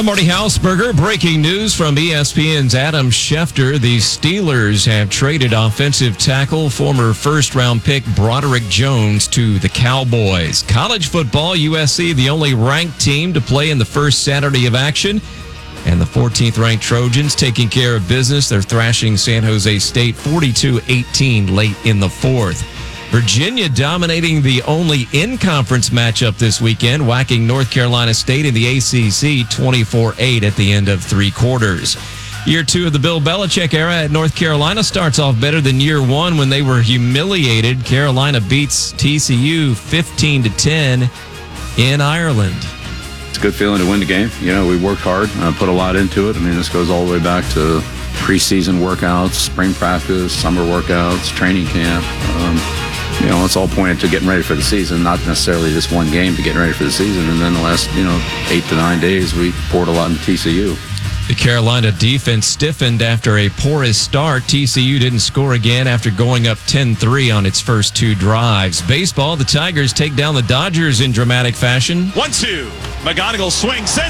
I'm Marty Hausberger. Breaking news from ESPN's Adam Schefter. The Steelers have traded offensive tackle, former first-round pick Broderick Jones to the Cowboys. College football, USC, the only ranked team to play in the first Saturday of action. And the 14th-ranked Trojans taking care of business. They're thrashing San Jose State 42-18 late in the fourth. Virginia dominating the only in-conference matchup this weekend, whacking North Carolina State in the ACC 24-8 at the end of three quarters. Year two of the Bill Belichick era at North Carolina starts off better than year one when they were humiliated. Carolina beats TCU 15-10 in Ireland. It's a good feeling to win the game. You know, we worked hard, put a lot into it. I mean, this goes all the way back to preseason workouts, spring practice, summer workouts, training camp. You know, it's all pointed to getting ready for the season, not necessarily just one game, but getting ready for the season. And then the last, 8 to 9 days, we poured a lot into TCU. The Carolina defense stiffened after a porous start. TCU didn't score again after going up 10-3 on its first two drives. Baseball, the Tigers take down the Dodgers in dramatic fashion. 1-2. McGonigal swings.